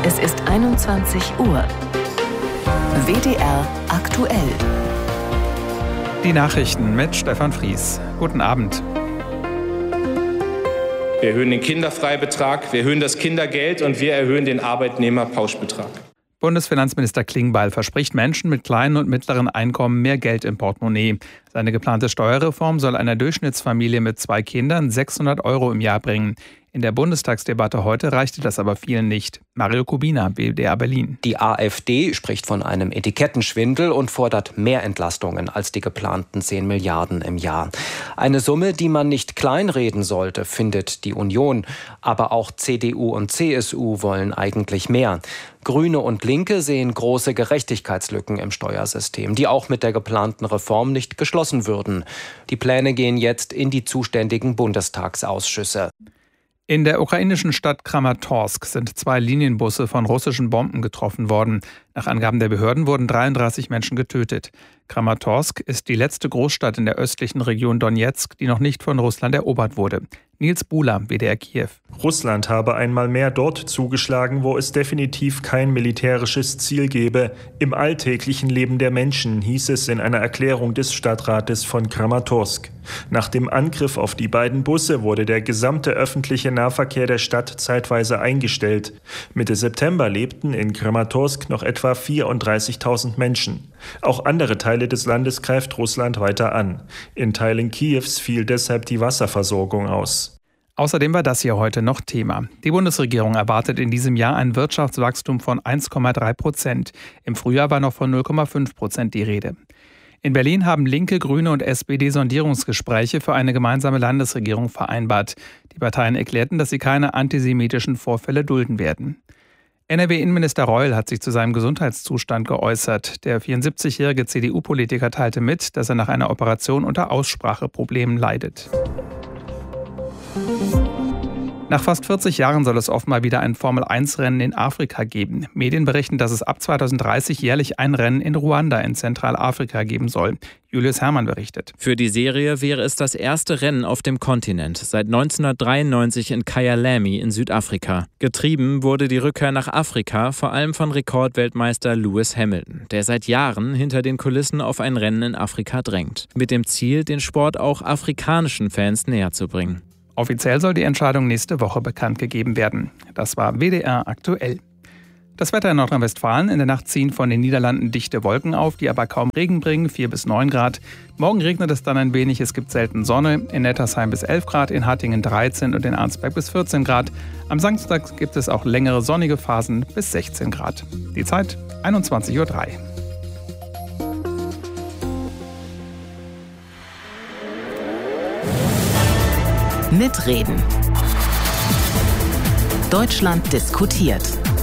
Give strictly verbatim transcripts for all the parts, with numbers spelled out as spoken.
Es ist einundzwanzig Uhr. W D R aktuell. Die Nachrichten mit Stefan Fries. Guten Abend. Wir erhöhen den Kinderfreibetrag, wir erhöhen das Kindergeld und wir erhöhen den Arbeitnehmerpauschbetrag. Bundesfinanzminister Klingbeil verspricht Menschen mit kleinen und mittleren Einkommen mehr Geld im Portemonnaie. Seine geplante Steuerreform soll einer Durchschnittsfamilie mit zwei Kindern sechshundert Euro im Jahr bringen. In der Bundestagsdebatte heute reichte das aber vielen nicht. Mario Kubina, W D R Berlin. Die AfD spricht von einem Etikettenschwindel und fordert mehr Entlastungen als die geplanten zehn Milliarden im Jahr. Eine Summe, die man nicht kleinreden sollte, findet die Union. Aber auch C D U und C S U wollen eigentlich mehr. Grüne und Linke sehen große Gerechtigkeitslücken im Steuersystem, die auch mit der geplanten Reform nicht geschlossen würden. Die Pläne gehen jetzt in die zuständigen Bundestagsausschüsse. In der ukrainischen Stadt Kramatorsk sind zwei Linienbusse von russischen Bomben getroffen worden. Nach Angaben der Behörden wurden dreiunddreißig Menschen getötet. Kramatorsk ist die letzte Großstadt in der östlichen Region Donezk, die noch nicht von Russland erobert wurde. Nils Buhler, W D R Kiew. Russland habe einmal mehr dort zugeschlagen, wo es definitiv kein militärisches Ziel gebe. Im alltäglichen Leben der Menschen, hieß es in einer Erklärung des Stadtrates von Kramatorsk. Nach dem Angriff auf die beiden Busse wurde der gesamte öffentliche Nahverkehr der Stadt zeitweise eingestellt. Mitte September lebten in Kramatorsk noch etwa vierunddreißigtausend Menschen. Auch andere Teile des Landes greift Russland weiter an. In Teilen Kiews fiel deshalb die Wasserversorgung aus. Außerdem war das hier heute noch Thema. Die Bundesregierung erwartet in diesem Jahr ein Wirtschaftswachstum von eins Komma drei Prozent. Im Frühjahr war noch von null Komma fünf Prozent die Rede. In Berlin haben Linke, Grüne und S P D Sondierungsgespräche für eine gemeinsame Landesregierung vereinbart. Die Parteien erklärten, dass sie keine antisemitischen Vorfälle dulden werden. N R W-Innenminister Reul hat sich zu seinem Gesundheitszustand geäußert. Der vierundsiebzigjährige C D U-Politiker teilte mit, dass er nach einer Operation unter Ausspracheproblemen leidet. Nach fast vierzig Jahren soll es offenbar wieder ein Formel eins Rennen in Afrika geben. Medien berichten, dass es ab zweitausenddreißig jährlich ein Rennen in Ruanda in Zentralafrika geben soll. Julius Herrmann berichtet. Für die Serie wäre es das erste Rennen auf dem Kontinent, seit neunzehnhundertdreiundneunzig in Kyalami in Südafrika. Getrieben wurde die Rückkehr nach Afrika vor allem von Rekordweltmeister Lewis Hamilton, der seit Jahren hinter den Kulissen auf ein Rennen in Afrika drängt. Mit dem Ziel, den Sport auch afrikanischen Fans näher zu bringen. Offiziell soll die Entscheidung nächste Woche bekannt gegeben werden. Das war W D R aktuell. Das Wetter in Nordrhein-Westfalen. In der Nacht ziehen von den Niederlanden dichte Wolken auf, die aber kaum Regen bringen, vier bis neun Grad. Morgen regnet es dann ein wenig, es gibt selten Sonne. In Nettersheim bis elf Grad, in Hattingen dreizehn und in Arnsberg bis vierzehn Grad. Am Samstag gibt es auch längere sonnige Phasen bis sechzehn Grad. Die Zeit einundzwanzig Uhr drei. Mitreden. Deutschland diskutiert.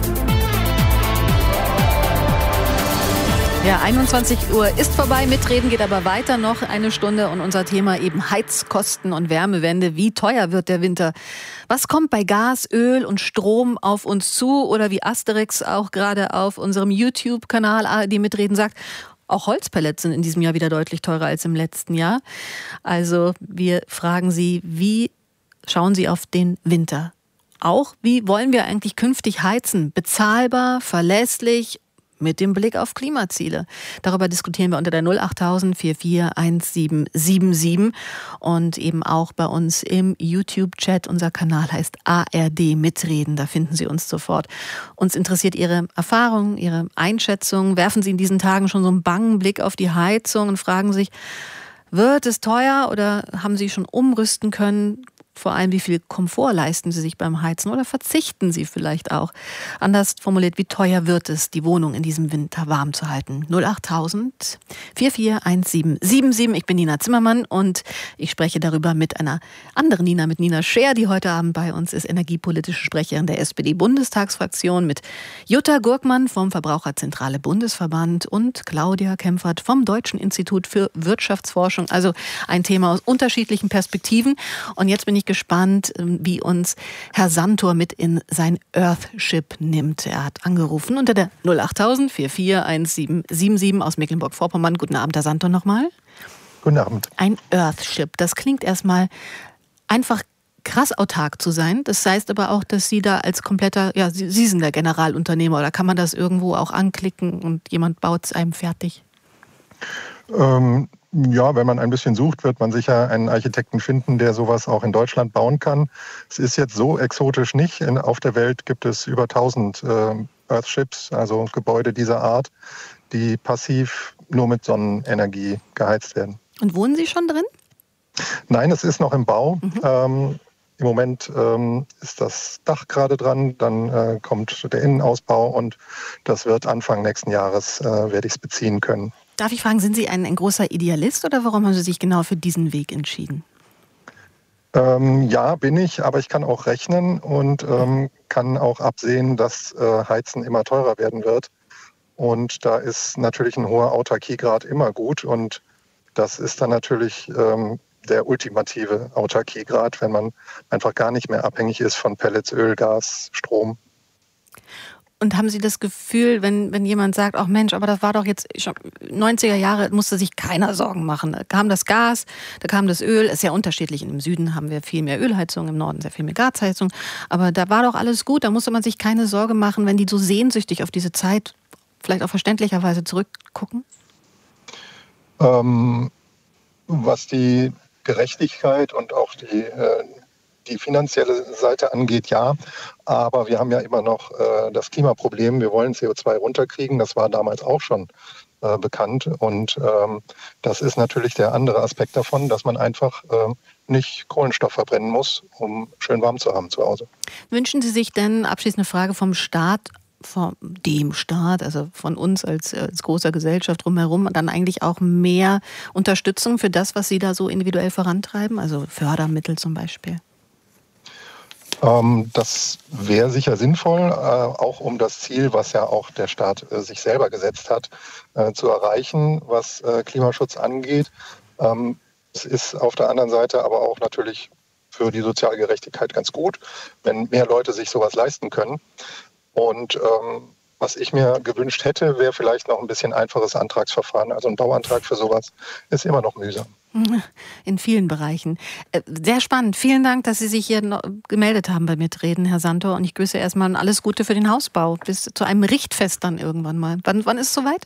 Ja, einundzwanzig Uhr ist vorbei, Mitreden geht aber weiter noch eine Stunde und unser Thema eben Heizkosten und Wärmewende. Wie teuer wird der Winter? Was kommt bei Gas, Öl und Strom auf uns zu? Oder wie Asterix auch gerade auf unserem YouTube-Kanal A R D Mitreden sagt, auch Holzpellets sind in diesem Jahr wieder deutlich teurer als im letzten Jahr. Also wir fragen Sie, wie schauen Sie auf den Winter? Auch, wie wollen wir eigentlich künftig heizen? Bezahlbar, verlässlich, mit dem Blick auf Klimaziele. Darüber diskutieren wir unter der null achttausend vier vier eins sieben sieben sieben und eben auch bei uns im YouTube-Chat. Unser Kanal heißt A R D Mitreden, da finden Sie uns sofort. Uns interessiert Ihre Erfahrung, Ihre Einschätzung. Werfen Sie in diesen Tagen schon so einen bangen Blick auf die Heizung und fragen sich, wird es teuer oder haben Sie schon umrüsten können? Vor allem, wie viel Komfort leisten Sie sich beim Heizen oder verzichten Sie vielleicht auch? Anders formuliert, wie teuer wird es, die Wohnung in diesem Winter warm zu halten? null achttausend vier vier eins sieben sieben sieben. Ich bin Nina Zimmermann und ich spreche darüber mit einer anderen Nina, mit Nina Scheer, die heute Abend bei uns ist, energiepolitische Sprecherin der S P D-Bundestagsfraktion, mit Jutta Gurkmann vom Verbraucherzentrale Bundesverband und Claudia Kempfert vom Deutschen Institut für Wirtschaftsforschung. Also ein Thema aus unterschiedlichen Perspektiven. Und jetzt bin ich gespannt, wie uns Herr Santor mit in sein Earthship nimmt. Er hat angerufen unter der null achttausend vier vier eins sieben sieben sieben aus Mecklenburg-Vorpommern. Guten Abend, Herr Santor, nochmal. Guten Abend. Ein Earthship, das klingt erstmal einfach krass autark zu sein. Das heißt aber auch, dass Sie da als kompletter, ja, Sie, Sie sind der Generalunternehmer, oder kann man das irgendwo auch anklicken und jemand baut es einem fertig? Ähm, ja, wenn man ein bisschen sucht, wird man sicher einen Architekten finden, der sowas auch in Deutschland bauen kann. Es ist jetzt so exotisch nicht. In, auf der Welt gibt es über tausend äh, Earthships, also Gebäude dieser Art, die passiv nur mit Sonnenenergie geheizt werden. Und wohnen Sie schon drin? Nein, es ist noch im Bau. Mhm. Ähm, Im Moment ähm, ist das Dach gerade dran, dann äh, kommt der Innenausbau und das wird Anfang nächsten Jahres, äh, werde ich es beziehen können. Darf ich fragen, sind Sie ein, ein großer Idealist oder warum haben Sie sich genau für diesen Weg entschieden? Ähm, ja, bin ich, aber ich kann auch rechnen und ähm, kann auch absehen, dass äh, Heizen immer teurer werden wird. Und da ist natürlich ein hoher Autarkiegrad immer gut und das ist dann natürlich ähm, der ultimative Autarkiegrad, wenn man einfach gar nicht mehr abhängig ist von Pellets, Öl, Gas, Strom. Und haben Sie das Gefühl, wenn, wenn jemand sagt, ach Mensch, aber das war doch jetzt schon neunziger Jahre, musste sich keiner Sorgen machen. Da kam das Gas, da kam das Öl, ist ja unterschiedlich. Im Süden haben wir viel mehr Ölheizung, im Norden sehr viel mehr Gasheizung. Aber da war doch alles gut, da musste man sich keine Sorge machen, wenn die so sehnsüchtig auf diese Zeit vielleicht auch verständlicherweise zurückgucken? Ähm, was die Gerechtigkeit und auch die, äh, die finanzielle Seite angeht, ja. Aber wir haben ja immer noch äh, das Klimaproblem. Wir wollen C O zwei runterkriegen. Das war damals auch schon äh, bekannt. Und ähm, das ist natürlich der andere Aspekt davon, dass man einfach äh, nicht Kohlenstoff verbrennen muss, um schön warm zu haben zu Hause. Wünschen Sie sich denn, abschließende Frage, vom Staat, von dem Staat, also von uns als, als großer Gesellschaft drumherum, dann eigentlich auch mehr Unterstützung für das, was Sie da so individuell vorantreiben? Also Fördermittel zum Beispiel? Ähm, das wäre sicher sinnvoll, äh, auch um das Ziel, was ja auch der Staat äh, sich selber gesetzt hat, äh, zu erreichen, was äh, Klimaschutz angeht. Ähm, es ist auf der anderen Seite aber auch natürlich für die soziale Gerechtigkeit ganz gut, wenn mehr Leute sich sowas leisten können. Und ähm, was ich mir gewünscht hätte, wäre vielleicht noch ein bisschen einfaches Antragsverfahren. Also ein Bauantrag für sowas ist immer noch mühsam. In vielen Bereichen. Sehr spannend. Vielen Dank, dass Sie sich hier gemeldet haben bei Mitreden, Herr Santor. Und ich grüße erstmal alles Gute für den Hausbau. Bis zu einem Richtfest dann irgendwann mal. Wann, wann ist es soweit?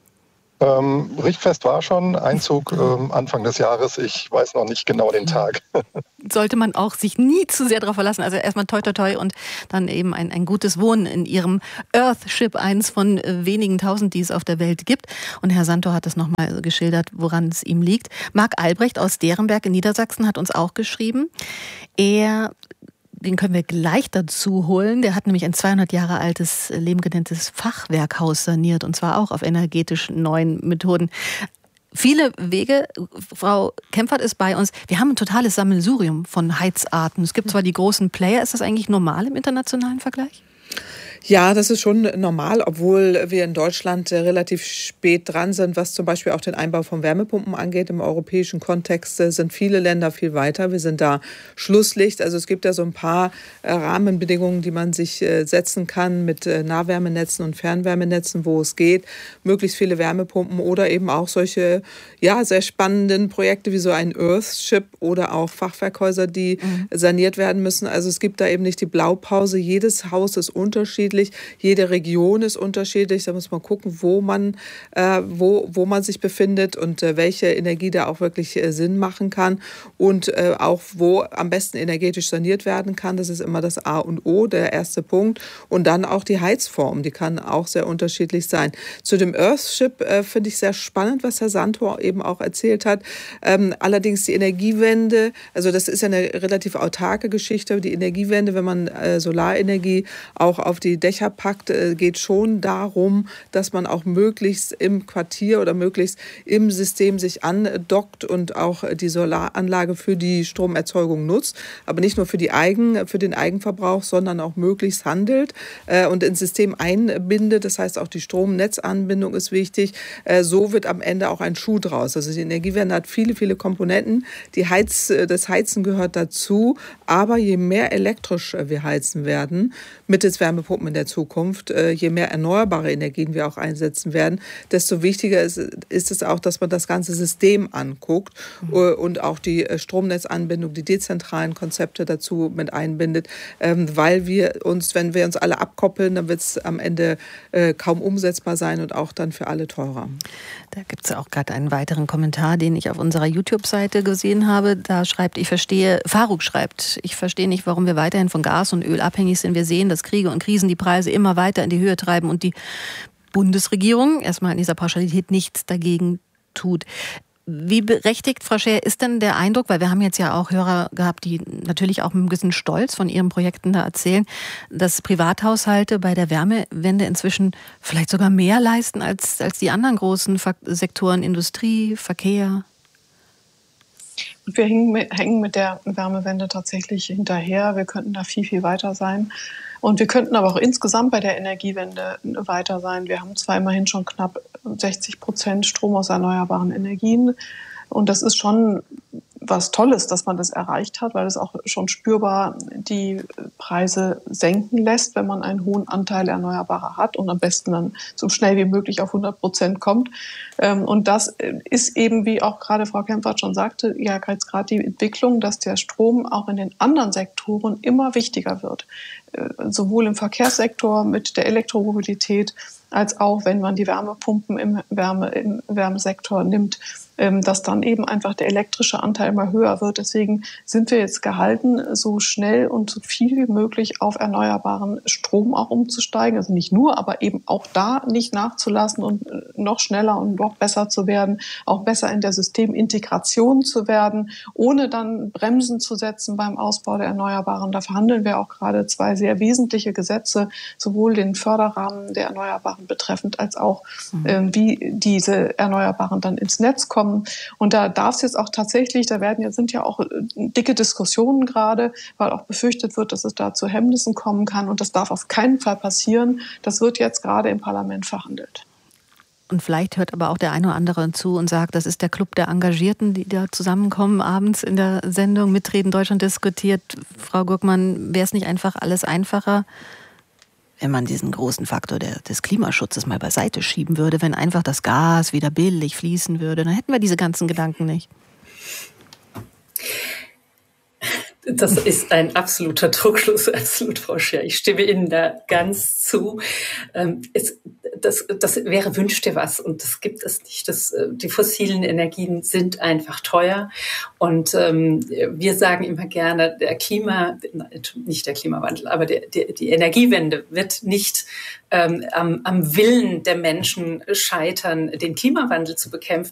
Ähm, Richtfest war schon, Einzug ähm, Anfang des Jahres. Ich weiß noch nicht genau den Tag. Sollte man auch sich nie zu sehr darauf verlassen. Also erstmal toi toi toi und dann eben ein, ein gutes Wohnen in Ihrem Earthship, eins von wenigen tausend, die es auf der Welt gibt. Und Herr Santor hat das nochmal geschildert, woran es ihm liegt. Marc Albrecht aus Derenberg in Niedersachsen hat uns auch geschrieben. Er... Den können wir gleich dazu holen. Der hat nämlich ein zweihundert Jahre altes, lebengenanntes Fachwerkhaus saniert und zwar auch auf energetisch neuen Methoden. Viele Wege. Frau Kempfert ist bei uns. Wir haben ein totales Sammelsurium von Heizarten. Es gibt zwar die großen Player. Ist das eigentlich normal im internationalen Vergleich? Ja, das ist schon normal, obwohl wir in Deutschland relativ spät dran sind, was zum Beispiel auch den Einbau von Wärmepumpen angeht. Im europäischen Kontext sind viele Länder viel weiter. Wir sind da Schlusslicht. Also es gibt ja so ein paar Rahmenbedingungen, die man sich setzen kann mit Nahwärmenetzen und Fernwärmenetzen, wo es geht. Möglichst viele Wärmepumpen oder eben auch solche ja sehr spannenden Projekte wie so ein Earthship oder auch Fachwerkhäuser, die mhm. saniert werden müssen. Also es gibt da eben nicht die Blaupause. Jedes Haus ist unterschiedlich. Jede Region ist unterschiedlich. Da muss man gucken, wo man, äh, wo, wo man sich befindet und äh, welche Energie da auch wirklich äh, Sinn machen kann und äh, auch wo am besten energetisch saniert werden kann. Das ist immer das A und O, der erste Punkt. Und dann auch die Heizform, die kann auch sehr unterschiedlich sein. Zu dem Earthship äh, finde ich sehr spannend, was Herr Santor eben auch erzählt hat. Ähm, allerdings die Energiewende, also das ist ja eine relativ autarke Geschichte. Die Energiewende, wenn man äh, Solarenergie auch auf die Dächer packt, geht schon darum, dass man auch möglichst im Quartier oder möglichst im System sich andockt und auch die Solaranlage für die Stromerzeugung nutzt, aber nicht nur für die Eigen, für den Eigenverbrauch, sondern auch möglichst handelt und ins System einbindet. Das heißt, auch die Stromnetzanbindung ist wichtig. So wird am Ende auch ein Schuh draus. Also die Energiewende hat viele, viele Komponenten. Die Heiz, das Heizen gehört dazu, aber je mehr elektrisch wir heizen werden, mittels Wärmepumpen in der Zukunft. Je mehr erneuerbare Energien wir auch einsetzen werden, desto wichtiger ist, ist es auch, dass man das ganze System anguckt mhm. und auch die Stromnetzanbindung, die dezentralen Konzepte dazu mit einbindet, weil wir uns, wenn wir uns alle abkoppeln, dann wird es am Ende kaum umsetzbar sein und auch dann für alle teurer. Da gibt es auch gerade einen weiteren Kommentar, den ich auf unserer YouTube-Seite gesehen habe. Da schreibt, ich verstehe, Faruk schreibt, ich verstehe nicht, warum wir weiterhin von Gas und Öl abhängig sind. Wir sehen, dass Kriege und Krisen die Preise immer weiter in die Höhe treiben und die Bundesregierung erstmal in dieser Pauschalität nichts dagegen tut. Wie berechtigt, Frau Scher, ist denn der Eindruck, weil wir haben jetzt ja auch Hörer gehabt, die natürlich auch mit ein bisschen Stolz von ihren Projekten da erzählen, dass Privathaushalte bei der Wärmewende inzwischen vielleicht sogar mehr leisten als, als die anderen großen Sektoren, Industrie, Verkehr? Wir hängen mit, hängen mit der Wärmewende tatsächlich hinterher. Wir könnten da viel, viel weiter sein. Und wir könnten aber auch insgesamt bei der Energiewende weiter sein. Wir haben zwar immerhin schon knapp sechzig Prozent Strom aus erneuerbaren Energien. Und das ist schon was Tolles, dass man das erreicht hat, weil es auch schon spürbar die Preise senken lässt, wenn man einen hohen Anteil Erneuerbarer hat und am besten dann so schnell wie möglich auf hundert Prozent kommt. Und das ist eben, wie auch gerade Frau Kempfert schon sagte, ja jetzt gerade die Entwicklung, dass der Strom auch in den anderen Sektoren immer wichtiger wird. Sowohl im Verkehrssektor mit der Elektromobilität, als auch wenn man die Wärmepumpen im, Wärme, im Wärmesektor nimmt, dass dann eben einfach der elektrische Anteil immer höher wird. Deswegen sind wir jetzt gehalten, so schnell und so viel wie möglich auf erneuerbaren Strom auch umzusteigen. Also nicht nur, aber eben auch da nicht nachzulassen und noch schneller und noch besser zu werden, auch besser in der Systemintegration zu werden, ohne dann Bremsen zu setzen beim Ausbau der Erneuerbaren. Da verhandeln wir auch gerade zwei sehr wesentliche Gesetze, sowohl den Förderrahmen der Erneuerbaren betreffend, als auch mhm. äh, wie diese Erneuerbaren dann ins Netz kommen. Und da darf es jetzt auch tatsächlich, da werden ja, sind ja auch dicke Diskussionen gerade, weil auch befürchtet wird, dass es da zu Hemmnissen kommen kann. Und das darf auf keinen Fall passieren. Das wird jetzt gerade im Parlament verhandelt. Und vielleicht hört aber auch der eine oder andere zu und sagt, das ist der Club der Engagierten, die da zusammenkommen, abends in der Sendung Mitreden Deutschland diskutiert. Frau Gurkmann, wäre es nicht einfach alles einfacher, wenn man diesen großen Faktor der, des Klimaschutzes mal beiseite schieben würde, wenn einfach das Gas wieder billig fließen würde, dann hätten wir diese ganzen Gedanken nicht. Das ist ein absoluter Trugschluss, absolut, Frau Scher. Ich stimme Ihnen da ganz zu. Es, das, das wäre Wünsch dir was und das gibt es nicht. Das, die fossilen Energien sind einfach teuer und ähm, wir sagen immer gerne, der Klima, nicht der Klimawandel, aber der, der, die Energiewende wird nicht ähm, am, am Willen der Menschen scheitern, den Klimawandel zu bekämpfen.